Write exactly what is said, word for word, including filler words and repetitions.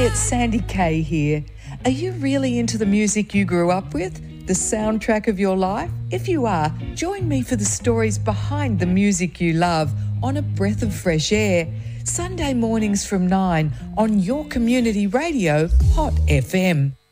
it's Sandy Kay here. Are you really into the music you grew up with? The soundtrack of your life? If you are, join me for the stories behind the music you love on A Breath of Fresh Air. Sunday mornings from nine on your community radio, Hot F M.